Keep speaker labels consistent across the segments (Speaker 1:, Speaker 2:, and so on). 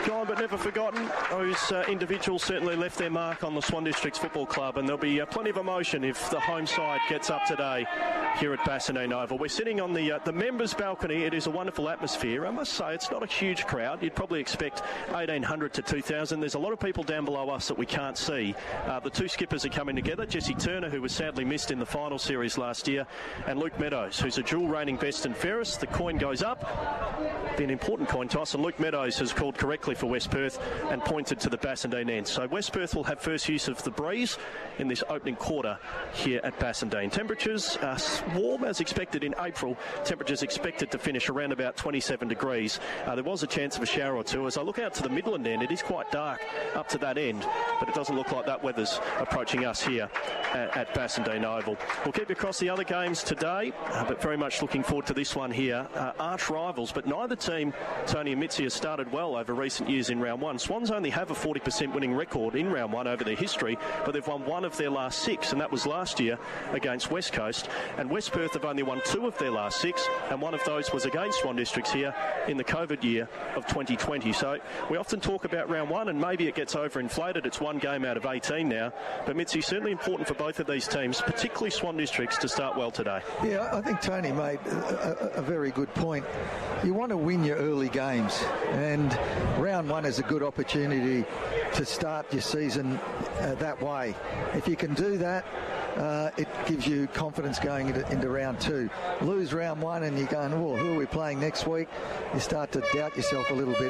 Speaker 1: Gone but never forgotten. Those individuals certainly left their mark on the Swan Districts Football Club, and there'll be plenty of emotion if the home side gets up today here at Bassendean Oval. We're sitting on the members' balcony. It is a wonderful atmosphere. I must say, it's not a huge crowd. You'd probably expect 1,800 to 2,000. There's a lot of people down below us that we can't see. The two skippers are coming together. Jesse Turner, who was sadly missed in the final series last year, and Luke Meadows, who's a dual reigning best and fairest. The coin goes up. Be an important coin toss, and Luke Meadows has called correctly for West Perth and pointed to the Bassendean end. So West Perth will have first use of the breeze in this opening quarter here at Bassendean. Temperatures are warm as expected in April. Temperatures expected to finish around about 27 degrees. There was a chance of a shower or two. As I look out to the Midland end, it is quite dark up to that end, but it doesn't look like that weather's approaching us here at Bassendean Oval. We'll keep across the other games today, but very much looking forward to this one here. Arch rivals, but neither team, Tony and Mitzi, has started well over recent years in round one. Swans only have a 40% winning record in round one over their history, but they've won one of their last six, and that was last year against West Coast. And West Perth have only won two of their last six, and one of those was against Swan Districts here in the COVID year of 2020. So we often talk about round one, and maybe it gets overinflated. It's one game out of 18 now, but Mitzi, certainly important for both of these teams, particularly Swan Districts, to start well today.
Speaker 2: Yeah, I think Tony made a very good point. You want to win your early games, and round one is a good opportunity to start your season that way. If you can do that, it gives you confidence going into round two. Lose round one and you're going, oh, who are we playing next week? You start to doubt yourself a little bit.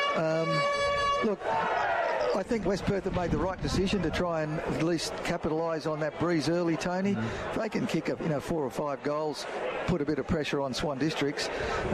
Speaker 2: Look, I think West Perth have made the right decision to try and at least capitalise on that breeze early, Tony. If they can kick 4 or 5 goals, put a bit of pressure on Swan Districts,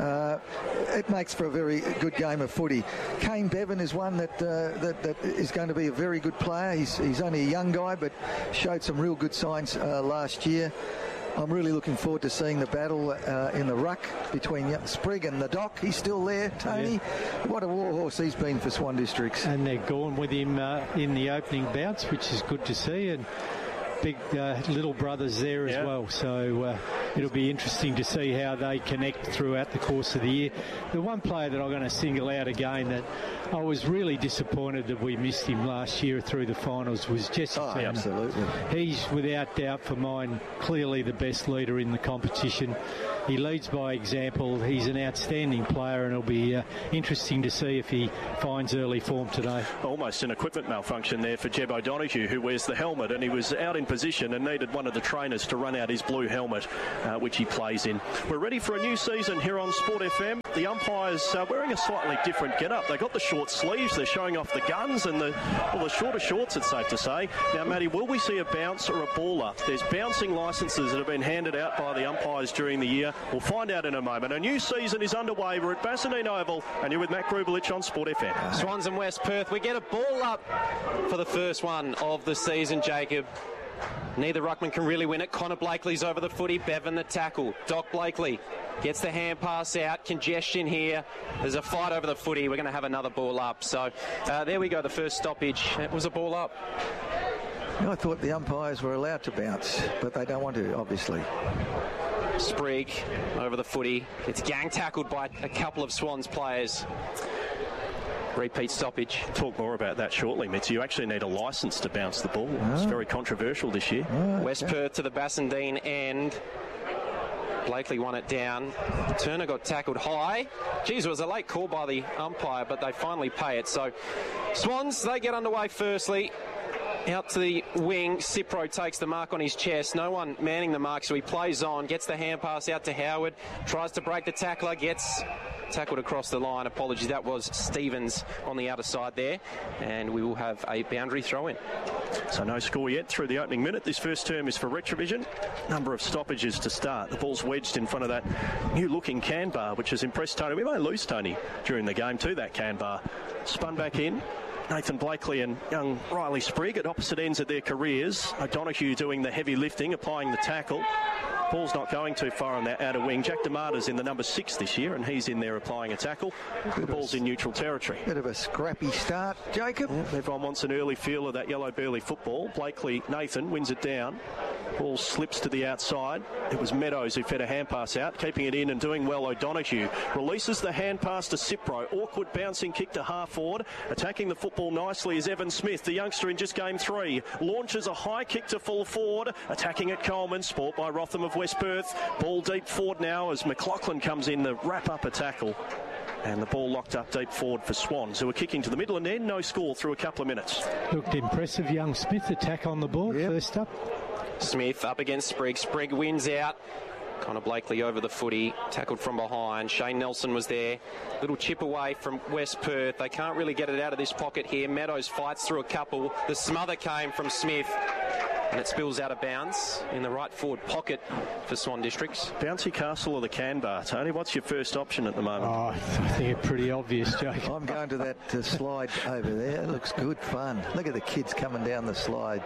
Speaker 2: it makes for a very good game of footy. Kane Bevan is one that is going to be a very good player. He's only a young guy, but showed some real good signs last year. I'm really looking forward to seeing the battle in the ruck between Sprigg and the Doc. He's still there, Tony. Yeah. What a warhorse he's been for Swan Districts.
Speaker 3: And they're going with him in the opening bouts, which is good to see. And big little brothers there as well. So it'll be interesting to see how they connect throughout the course of the year. The one player that I'm going to single out again that I was really disappointed that we missed him last year through the finals was Jesse Turner.
Speaker 2: Absolutely.
Speaker 3: He's without doubt for mine clearly the best leader in the competition. He leads by example. He's an outstanding player, and it'll be interesting to see if he finds early form today.
Speaker 1: Almost an equipment malfunction there for Jeb O'Donoghue, who wears the helmet, and he was out in position and needed one of the trainers to run out his blue helmet, which he plays in. We're ready for a new season here on Sport FM. The umpires are wearing a slightly different get-up. They got the short sleeves, they're showing off the guns and the shorter shorts, it's safe to say. Now, Matty, will we see a bounce or a ball up? There's bouncing licences that have been handed out by the umpires during the year. We'll find out in a moment. A new season is underway. We're at Bassendean Oval, and you're with Matt Grubelich on Sport FM.
Speaker 4: Swans and West Perth, we get a ball up for the first one of the season, Jacob. Neither ruckman can really win it. Connor Blakely's over the footy. Bevan the tackle. Doc Blakely gets the hand pass out. Congestion here. There's a fight over the footy. We're going to have another ball up. So there we go. The first stoppage. It was a ball up.
Speaker 2: I thought the umpires were allowed to bounce, but they don't want to, obviously.
Speaker 4: Sprigg over the footy. It's gang tackled by a couple of Swans players. Repeat stoppage.
Speaker 1: Talk more about that shortly, Mitzi. You actually need a licence to bounce the ball. It's very controversial this year.
Speaker 4: West Perth to the Bassendean end. Blakely won it down. Turner got tackled high. Geez, it was a late call by the umpire, but they finally pay it. So Swans, they get underway firstly. Out to the wing, Cipro takes the mark on his chest. No one manning the mark, so he plays on, gets the hand pass out to Howard, tries to break the tackler, gets tackled across the line. Apologies, that was Stevens on the outer side there, and we will have a boundary throw in.
Speaker 1: So no score yet through the opening minute. This first term is for Retrovision. Number of stoppages to start. The ball's wedged in front of that new-looking can bar, which has impressed Tony. We may lose Tony during the game to that can bar. Spun back in. Nathan Blakely and young Riley Sprigg at opposite ends of their careers. O'Donoghue doing the heavy lifting, applying the tackle. Ball's not going too far on that outer wing. Jack DeMarta's in the number 6 this year, and he's in there applying a tackle. The ball's in neutral territory.
Speaker 2: Bit of a scrappy start, Jacob.
Speaker 1: Yeah, everyone wants an early feel of that yellow burley football. Blakely, Nathan, wins it down. Ball slips to the outside. It was Meadows who fed a hand pass out, keeping it in and doing well. O'Donoghue releases the hand pass to Cipro. Awkward bouncing kick to half forward. Attacking the football nicely is Evan Smith, the youngster in just game 3. Launches a high kick to full forward. Attacking at Coleman. Sport by Rotham of West Perth. Ball deep forward now as McLaughlin comes in to wrap up a tackle. And the ball locked up deep forward for Swans, who are kicking to the middle and end. No score through a couple of minutes.
Speaker 3: Looked impressive, young Smith. Attack on the ball, first up.
Speaker 4: Smith up against Sprigg. Sprigg wins out. Connor Blakely over the footy, tackled from behind. Shane Nelson was there. Little chip away from West Perth. They can't really get it out of this pocket here. Meadows fights through a couple. The smother came from Smith. And it spills out of bounds in the right forward pocket for Swan Districts.
Speaker 1: Bouncy Castle or the Canberra, Tony? What's your first option at the moment?
Speaker 3: Oh, I think it's pretty obvious, Jake.
Speaker 2: I'm going to that slide over there. It looks good fun. Look at the kids coming down the slide.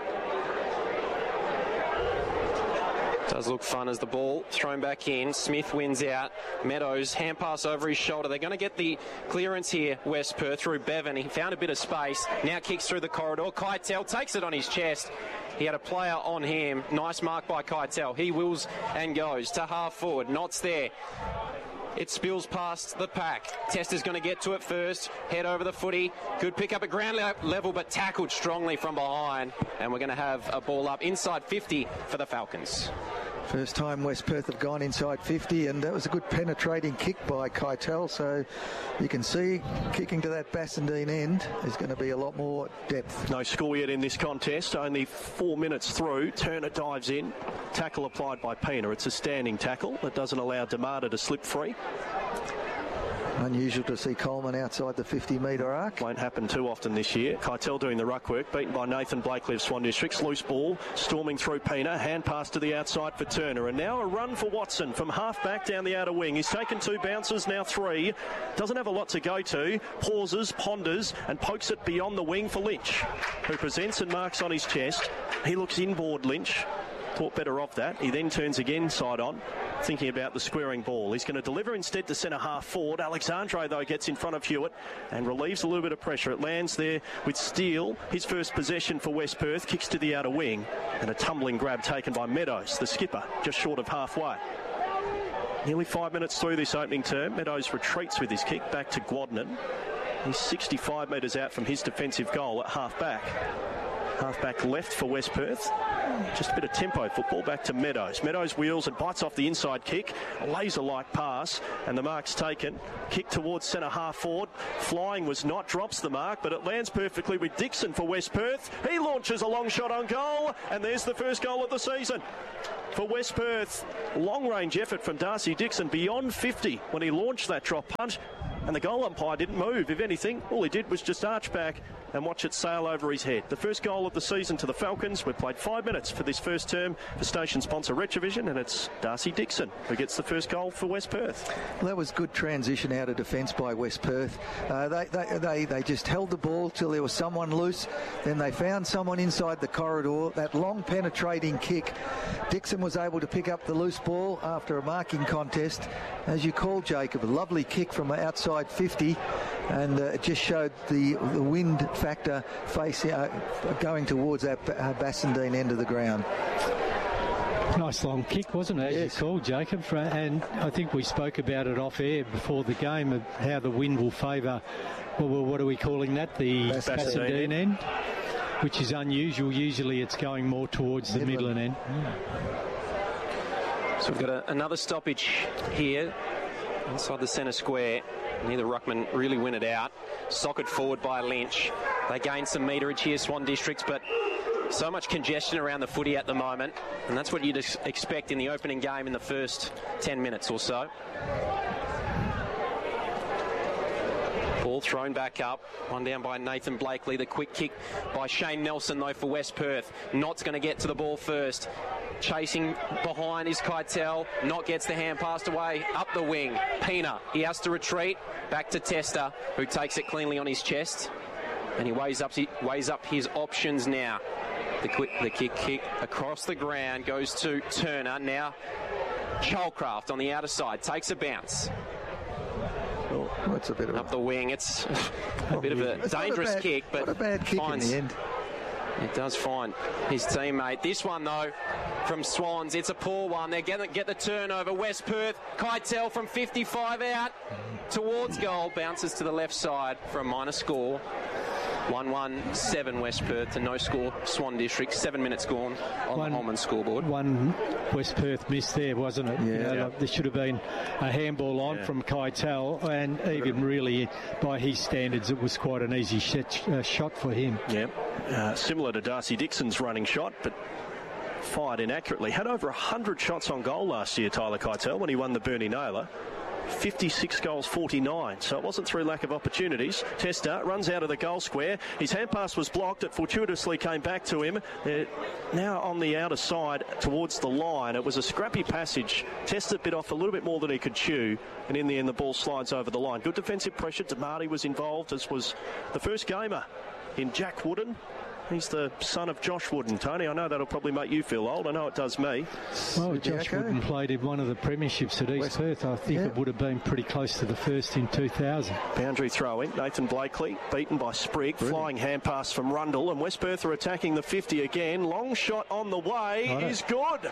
Speaker 4: Does look fun as the ball thrown back in. Smith wins out. Meadows, hand pass over his shoulder. They're going to get the clearance here, West Perth, through Bevan. He found a bit of space. Now kicks through the corridor. Keitel takes it on his chest. He had a player on him. Nice mark by Keitel. He wills and goes to half forward. Knott's there. It spills past the pack. Tester's going to get to it first. Head over the footy. Good pick up at ground level, but tackled strongly from behind. And we're going to have a ball up inside 50 for the Falcons.
Speaker 2: First time West Perth have gone inside 50, and that was a good penetrating kick by Keitel. So you can see kicking to that Bassendean end is going to be a lot more depth.
Speaker 1: No score yet in this contest. Only 4 minutes through. Turner dives in. Tackle applied by Pena. It's a standing tackle that doesn't allow Damata to slip free.
Speaker 2: Unusual to see Coleman outside the 50-metre arc.
Speaker 1: Won't happen too often this year. Keitel doing the ruck work, beaten by Nathan Blakely of Swan Districts. Loose ball, storming through Pena. Hand pass to the outside for Turner. And now a run for Watson from half back down the outer wing. He's taken 2 bounces, now 3. Doesn't have a lot to go to. Pauses, ponders, and pokes it beyond the wing for Lynch, who presents and marks on his chest. He looks inboard, Lynch. Thought better of that. He then turns again side on, thinking about the squaring ball. He's going to deliver instead to centre half forward. Alexandre, though, gets in front of Hewitt and relieves a little bit of pressure. It lands there with Steele. His first possession for West Perth. Kicks to the outer wing. And a tumbling grab taken by Meadows, the skipper, just short of halfway. Nearly 5 minutes through this opening term. Meadows retreats with his kick back to Guadnan. He's 65 metres out from his defensive goal at half back. Half back left for West Perth. Just a bit of tempo football. Back to Meadows. Meadows wheels and bites off the inside kick. A laser-like pass, and the mark's taken. Kick towards centre half forward. Flying was not. Drops the mark, but it lands perfectly with Dixon for West Perth. He launches a long shot on goal, and there's the first goal of the season for West Perth. Long-range effort from Darcy Dixon beyond 50 when he launched that drop punt. And the goal umpire didn't move. If anything, all he did was just arch back and watch it sail over his head. The first goal of the season to the Falcons. We've played 5 minutes for this first term for station sponsor Retrovision, and it's Darcy Dixon who gets the first goal for West Perth.
Speaker 2: Well, that was good transition out of defence by West Perth. They just held the ball till there was someone loose. Then they found someone inside the corridor. That long penetrating kick. Dixon was able to pick up the loose ball after a marking contest. As you called, Jacob, a lovely kick from outside 50, and it just showed the wind factor facing going towards that Bassendean end of the ground.
Speaker 3: Nice long kick, wasn't it, as you called, Jacob? And I think we spoke about it off air before the game of how the wind will favour, well, what are we calling that? The Bassendean end, which is unusual. Usually it's going more towards the Midland end.
Speaker 4: So we've got another stoppage here inside the centre square. Neither ruckman really win it out. Socket forward by Lynch. They gain some meterage here, Swan Districts, but so much congestion around the footy at the moment, and that's what you'd expect in the opening game in the first 10 minutes or so. Ball thrown back up. One down by Nathan Blakely. The quick kick by Shane Nelson, though, for West Perth. Knott's going to get to the ball first. Chasing behind is Keitel. Knott gets the hand passed away up the wing. Pena, he has to retreat. Back to Tester, who takes it cleanly on his chest. And he weighs up his options now. The kick across the ground goes to Turner. Now Cholcraft on the outer side takes a bounce.
Speaker 2: Oh, that's a bit of
Speaker 4: up the wing. It's a bit of a dangerous kick, but
Speaker 2: what a bad kick in the end.
Speaker 4: It does find his teammate. This one, though, from Swans, it's a poor one. They're going to get the turnover. West Perth, Keitel from 55 out towards goal. Bounces to the left side for a minor score. 1-1-7 West Perth to no score Swan District. 7 minutes gone on the Holman scoreboard.
Speaker 3: One West Perth miss there, wasn't it?
Speaker 2: Yeah.
Speaker 3: Like there should have been a handball on from Keitel, and even really by his standards it was quite an easy shot for him.
Speaker 1: Yep. Similar to Darcy Dixon's running shot, but fired inaccurately. Had over 100 shots on goal last year, Tyler Keitel, when he won the Bernie Naylor. 56 goals, 49. So it wasn't through lack of opportunities. Tester runs out of the goal square. His hand pass was blocked. It fortuitously came back to him. Now on the outer side towards the line. It was a scrappy passage. Tester bit off a little bit more than he could chew. And in the end, the ball slides over the line. Good defensive pressure. Damati was involved, as was the first gamer in Jack Wooden. He's the son of Josh Wooden, Tony. I know that'll probably make you feel old. I know it does me.
Speaker 3: Well, Josh Wooden played in one of the premierships at East Perth. I think it would have been pretty close to the first in 2000.
Speaker 1: Boundary throw-in. Nathan Blakely beaten by Sprigg. Brilliant. Flying hand pass from Rundle. And West Perth are attacking the 50 again. Long shot on the way is good.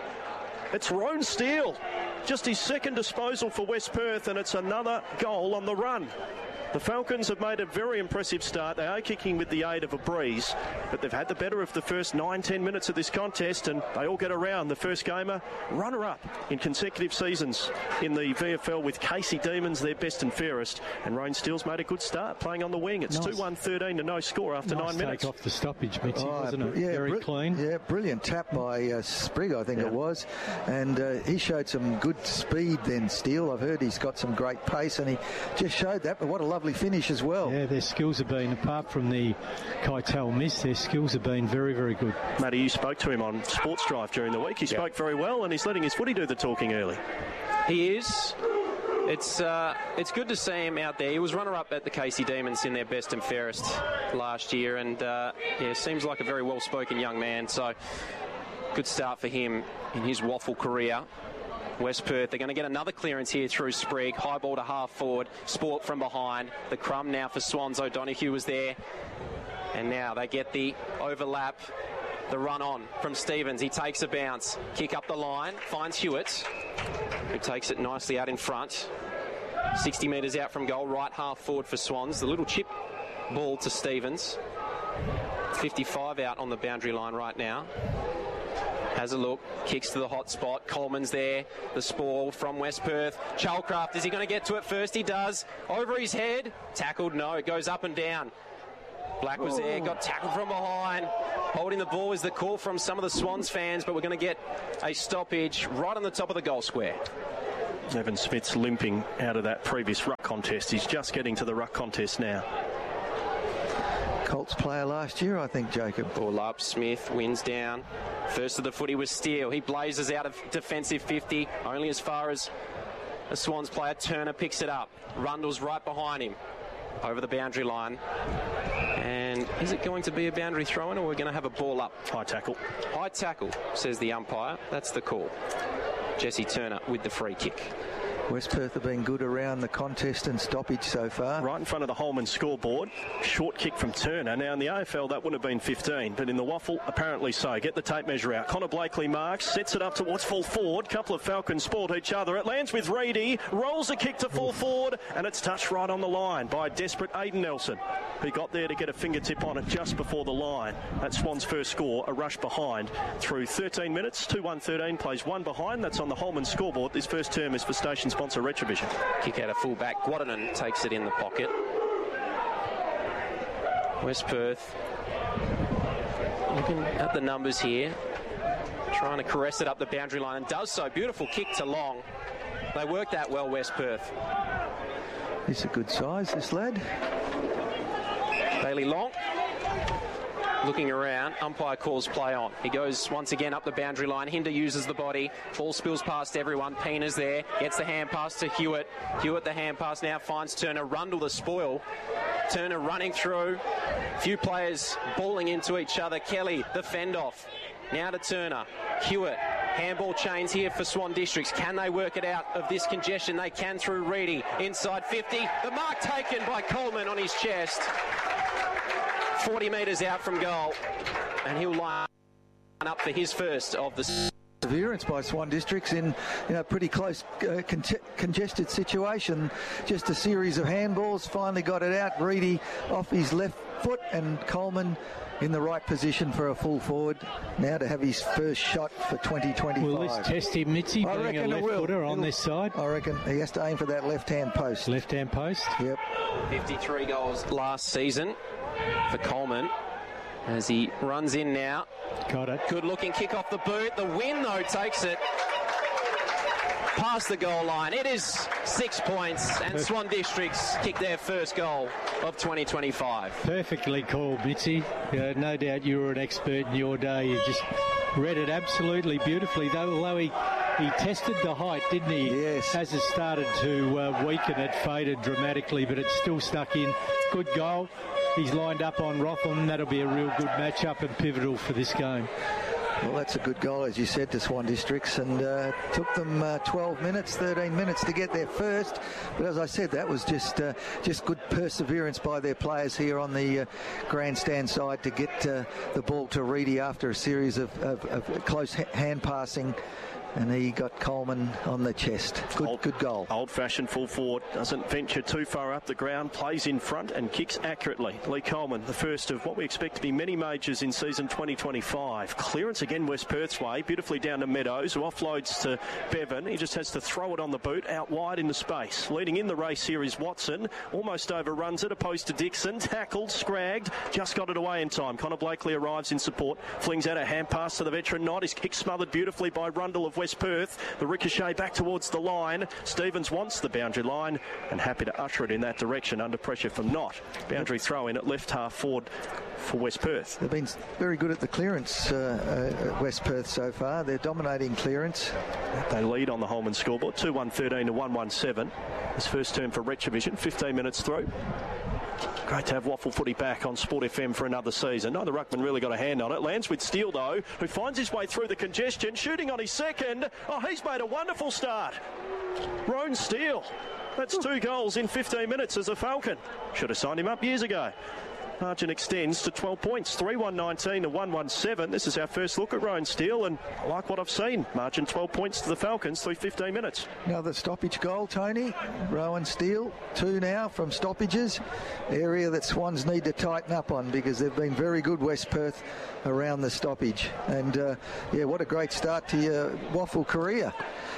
Speaker 1: It's Roan Steele. Just his second disposal for West Perth, and it's another goal on the run. The Falcons have made a very impressive start. They are kicking with the aid of a breeze, but they've had the better of the first 9-10 minutes of this contest, and they all get around. The first gamer, runner-up in consecutive seasons in the VFL with Casey Demons, their best and fairest. And Roan Steele's made a good start playing on the wing. It's 2-1-13 to no score after 9 minutes.
Speaker 3: Take off the stoppage, Mitchie, wasn't it? Yeah, very clean.
Speaker 2: Yeah, brilliant tap by Sprigg, I think it was. And he showed some good speed then, Steele. I've heard he's got some great pace, and he just showed that. But what a lovely finish as well.
Speaker 3: Yeah, their skills have been, apart from the Keitel miss, their skills have been very, very good.
Speaker 1: Matty, you spoke to him on Sports Drive during the week. He spoke very well, and he's letting his footy do the talking early.
Speaker 4: He is. It's good to see him out there. He was runner-up at the Casey Demons in their best and fairest last year, and seems like a very well-spoken young man. So good start for him in his waffle career. West Perth, they're going to get another clearance here through Sprigg. High ball to half forward. Sport from behind. The crumb now for Swans. O'Donoghue was there. And now they get the overlap. The run on from Stevens. He takes a bounce. Kick up the line. Finds Hewitt, who takes it nicely out in front. 60 metres out from goal. Right half forward for Swans. The little chip ball to Stevens. 55 out on the boundary line right now. Has a look, kicks to the hot spot. Coleman's there. The Spore from West Perth. Chalcraft, is he going to get to it first? He does. Over his head. Tackled, no. It goes up and down. Black was there, got tackled from behind. Holding the ball is the call from some of the Swans fans, but we're going to get a stoppage right on the top of the goal square.
Speaker 1: Evan Smith's limping out of that previous ruck contest. He's just getting to the ruck contest now.
Speaker 2: Colts player last year, I think, Jacob.
Speaker 4: Ball up, Smith wins down. First of the footy was Steele. He blazes out of defensive 50, only as far as a Swans player. Turner picks it up. Rundle's right behind him, over the boundary line. And is it going to be a boundary throw-in, or we're going to have a ball up?
Speaker 1: High tackle.
Speaker 4: High tackle, says the umpire. That's the call. Jesse Turner with the free kick.
Speaker 2: West Perth have been good around the contest and stoppage so far.
Speaker 1: Right in front of the Holman scoreboard. Short kick from Turner. Now in the AFL that would have been 15, but in the waffle apparently so. Get the tape measure out. Connor Blakely marks, sets it up towards full forward. Couple of Falcons sport each other. It lands with Reedy, rolls a kick to full forward, and it's touched right on the line by desperate Aiden Nelson, who got there to get a fingertip on it just before the line. That's Swan's first score, a rush behind through 13 minutes. 2-1-13 plays one behind. That's on the Holman scoreboard. This first term is for station sponsor Retrovision.
Speaker 4: Kick out of fullback. Guadanen takes it in the pocket. West Perth looking at the numbers here, trying to caress it up the boundary line, and does so. Beautiful kick to Long. They work that well, West Perth.
Speaker 2: He's a good size, this lad.
Speaker 4: Bailey Long looking around. Umpire calls play on. He goes once again up the boundary line. Hinder uses the body. Ball spills past everyone. Pina's there. Gets the hand pass to Hewitt. Hewitt the hand pass now finds Turner. Rundle the spoil. Turner running through. Few players balling into each other. Kelly the fend off. Now to Turner. Hewitt. Handball chains here for Swan Districts. Can they work it out of this congestion? They can through Reedy. Inside 50. The mark taken by Coleman on his chest. 40 metres out from goal, and he'll line up for his first of the
Speaker 2: Perseverance by Swan Districts in a pretty close congested situation. Just a series of handballs, finally got it out. Reedy off his left foot, and Coleman in the right position for a full forward now to have his first shot for 2025.
Speaker 3: Will this test him, Mitzi, being a left footer on this side?
Speaker 2: I reckon he has to aim for that left-hand post.
Speaker 3: Left-hand post?
Speaker 2: Yep.
Speaker 4: 53 goals last season for Coleman as he runs in now.
Speaker 3: Got it.
Speaker 4: Good looking kick off the boot. The win, though, takes it past the goal line. It is 6 points, and Swan Districts kick their first goal of 2025.
Speaker 3: Perfectly called, Mitzi. No doubt you were an expert in your day. You just read it absolutely beautifully, although he tested the height, didn't he?
Speaker 2: Yes.
Speaker 3: As it started to weaken, it faded dramatically, but it's still stuck in. Good goal. He's lined up on Rotham. That'll be a real good match-up and pivotal for this game.
Speaker 2: Well, that's a good goal, as you said, to Swan Districts, and took them 12 minutes, 13 minutes to get there first. But as I said, that was just good perseverance by their players here on the grandstand side to get the ball to Reedy after a series of close hand passing. And he got Coleman on the chest. Good goal.
Speaker 1: Old-fashioned full forward. Doesn't venture too far up the ground. Plays in front and kicks accurately. Lee Coleman, the first of what we expect to be many majors in season 2025. Clearance again West Perth's way. Beautifully down to Meadows, who offloads to Bevan. He just has to throw it on the boot out wide into space. Leading in the race here is Watson. Almost overruns it, opposed to Dixon. Tackled, scragged. Just got it away in time. Connor Blakely arrives in support. Flings out a hand pass to the veteran Knott. His kick smothered beautifully by Rundle of West Perth. The ricochet back towards the line. Stevens wants the boundary line and happy to usher it in that direction under pressure from Knott. Boundary throw in at left half forward for West Perth.
Speaker 2: They've been very good at the clearance at West Perth so far. They're dominating clearance.
Speaker 1: They lead on the Holman scoreboard 2-1-13 to 1-1-7. This first term for Retrovision, 15 minutes through. Great to have Waffle Footy back on Sport FM for another season. Neither ruckman really got a hand on it. Lands with Steele, though, who finds his way through the congestion, shooting on his second. Oh, he's made a wonderful start. Roan Steele. That's 2 goals in 15 minutes as a Falcon. Should have signed him up years ago. Margin extends to 12 points, 3-1-19 to 1-1-7. This is our first look at Roan Steele, and I like what I've seen. Margin 12 points to the Falcons through 15 minutes.
Speaker 2: Another stoppage goal, Tony. Roan Steele, 2 now from stoppages. Area that Swans need to tighten up on because they've been very good, West Perth, around the stoppage. And, what a great start to your Waffle career,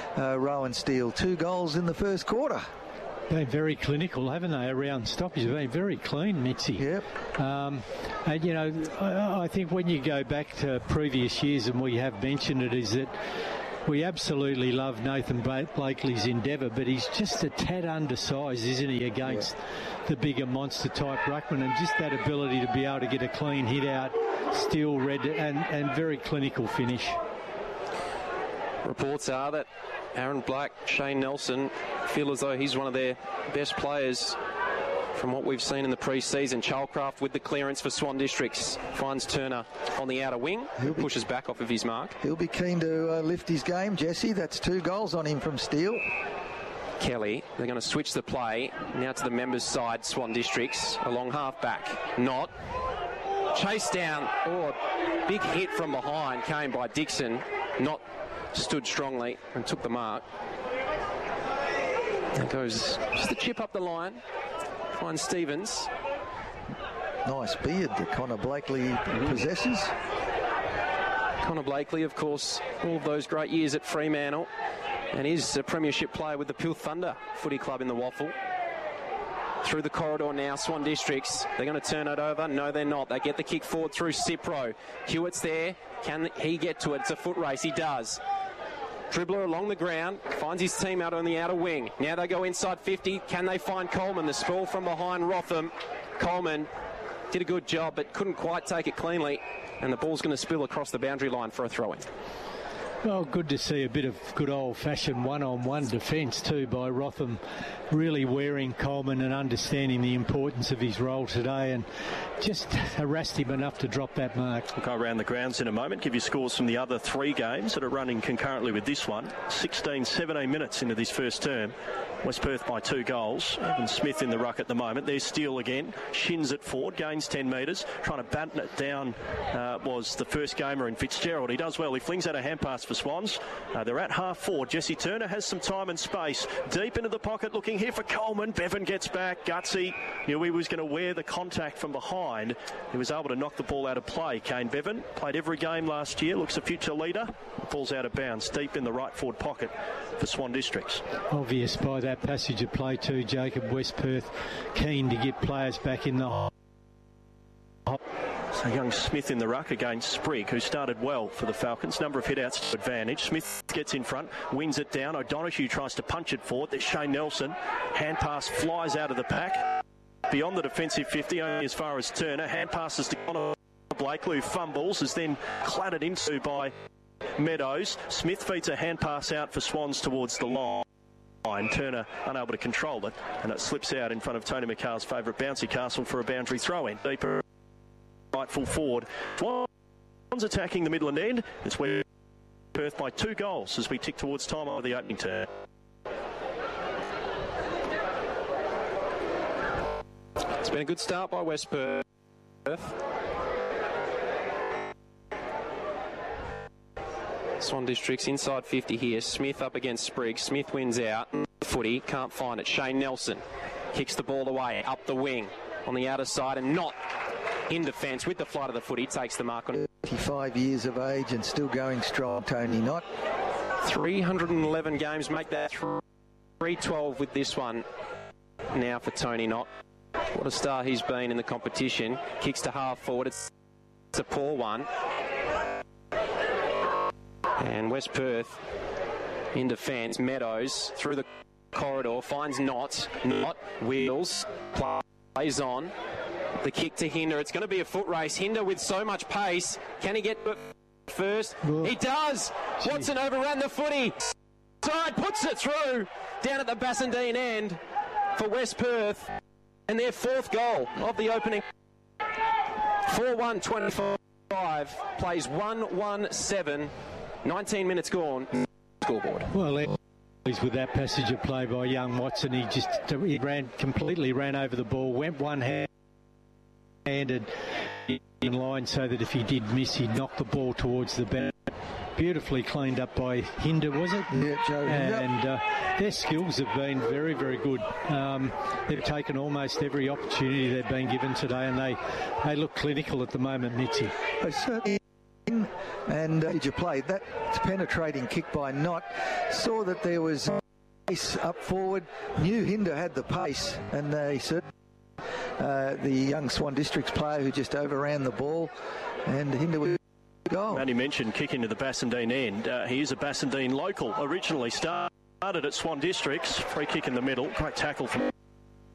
Speaker 2: Roan Steele. 2 goals in the first quarter.
Speaker 3: Been very clinical, haven't they, around stoppage? They've been very clean, Mitzi.
Speaker 2: Yep.
Speaker 3: And, I think when you go back to previous years, and we have mentioned it, is that we absolutely love Nathan Blakely's endeavour, but he's just a tad undersized, isn't he, against the bigger monster-type ruckman, and just that ability to be able to get a clean hit out, still red, and very clinical finish.
Speaker 4: Reports are that Aaron Black, Shane Nelson feel as though he's one of their best players from what we've seen in the pre-season. Chalcraft with the clearance for Swan Districts finds Turner on the outer wing, who pushes back off of his mark.
Speaker 2: He'll be keen to lift his game, Jesse. That's 2 goals on him from Steele.
Speaker 4: Kelly, they're going to switch the play now to the members' side, Swan Districts, along half-back. Knott. Chase down. Oh, big hit from behind came by Dixon. Knott stood strongly and took the mark. That goes just a chip up the line. Finds Stevens.
Speaker 2: Nice beard that Connor Blakely possesses.
Speaker 4: Connor Blakely, of course, all of those great years at Fremantle, and is a premiership player with the Peel Thunder Footy Club in the Waffle. Through the corridor now, Swan Districts. They're going to turn it over. No, they're not. They get the kick forward through Cipro. Hewitt's there. Can he get to it? It's a foot race. He does. Dribbler along the ground, finds his team out on the outer wing. Now they go inside 50. Can they find Coleman? The sprawl from behind Rotham. Coleman did a good job, but couldn't quite take it cleanly. And the ball's going to spill across the boundary line for a throw-in.
Speaker 3: Well, good to see a bit of good old-fashioned one-on-one defence too by Rotham, really wearing Coleman and understanding the importance of his role today, and just harassed him enough to drop that mark.
Speaker 1: We'll go around the grounds in a moment, give you scores from the other 3 games that are running concurrently with this one. 16-17 minutes into this first term. West Perth by 2 goals. Evan Smith in the ruck at the moment. There's Steele again. Shins at forward, gains 10 metres. Trying to batten it down was the first gamer in Fitzgerald. He does well. He flings out a hand pass for Swans. They're at half forward. Jesse Turner has some time and space. Deep into the pocket, looking here for Coleman. Bevan gets back. Gutsy knew he was going to wear the contact from behind. He was able to knock the ball out of play. Kane Bevan played every game last year. Looks a future leader. Falls out of bounds. Deep in the right forward pocket for Swan Districts.
Speaker 3: Obvious by that passage of play too, Jacob. West Perth keen to get players back in the...
Speaker 1: So young Smith in the ruck against Sprigg, who started well for the Falcons. Number of hit-outs to advantage. Smith gets in front, wins it down. O'Donoghue tries to punch it forward. There's Shane Nelson. Hand pass flies out of the pack. Beyond the defensive 50, only as far as Turner. Hand passes to Connor Blakely, who fumbles, is then clattered into by Meadows. Smith feeds a hand pass out for Swans towards the line. Turner unable to control it, and it slips out in front of Tony McCar's favourite Bouncy Castle for a boundary throw-in. Deeper right full forward. Swans attacking the Midland end. It's where Perth by 2 goals as we tick towards time of the opening term.
Speaker 4: It's been a good start by West Perth. Swan Districts inside 50 here. Smith up against Sprigg. Smith wins out. Footy, can't find it. Shane Nelson kicks the ball away up the wing on the outer side and not in defence with the flight of the footy. Takes the mark on
Speaker 2: 35 years of age and still going strong, Tony Knott.
Speaker 4: 311 games, make that 312 with this one now for Tony Knott. What a star he's been in the competition. Kicks to half forward. It's a poor one. And West Perth in defence. Meadows through the corridor, finds Knott. Knott wheels, plays on. The kick to Hinder. It's going to be a foot race. Hinder with so much pace. Can he get first? He does. Watson overran the footy. Side puts it through down at the Bassendean end for West Perth. And their 4th goal of the opening. 4-1-25. Plays 1-1-7. 19 minutes gone. Scoreboard.
Speaker 3: Well, he's with that passage of play by young Watson. He completely ran over the ball, went one-handed in line so that if he did miss, he'd knock the ball towards the bat. Beautifully cleaned up by Hinder, was it?
Speaker 2: Yeah, Joe.
Speaker 3: And their skills have been very, very good. They've taken almost every opportunity they've been given today, and they look clinical at the moment, Mitzi.
Speaker 2: They certainly. And did you play that penetrating kick by Knott? Saw that there was pace up forward. Knew Hinder had the pace, and they said the young Swan Districts player who just overran the ball, and Hinder was goal.
Speaker 1: Manny mentioned kick into the Bassendean end. He is a Bassendean local. Originally started at Swan Districts. Free kick in the middle. Great tackle from